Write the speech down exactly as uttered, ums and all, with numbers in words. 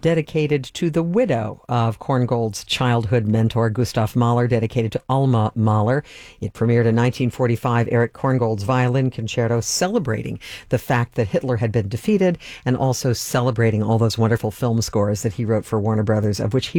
dedicated to the widow of Korngold's childhood mentor, Gustav Mahler, dedicated to Alma Mahler. It premiered in nineteen forty-five, Erich Korngold's violin concerto, celebrating the fact that Hitler had been defeated and also celebrating all those wonderful film scores that he wrote for Warner Brothers, of which he